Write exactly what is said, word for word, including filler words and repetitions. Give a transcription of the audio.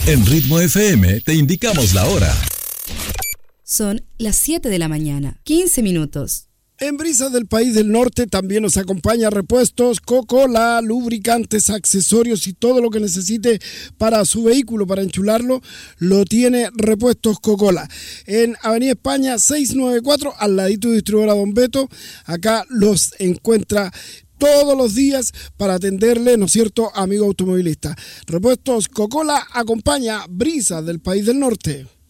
En Ritmo F M te indicamos la hora. Son las siete de la mañana, quince minutos. En Brisas del País del Norte también nos acompaña Repuestos Coca-Cola, lubricantes, accesorios y todo lo que necesite para su vehículo, para enchularlo, lo tiene Repuestos Coca-Cola. En Avenida España seiscientos noventa y cuatro, al ladito de distribuidora Don Beto, acá los encuentra todos los días para atenderle, ¿no es cierto, amigo automovilista? Repuestos Coca-Cola acompaña Brisas del País del Norte.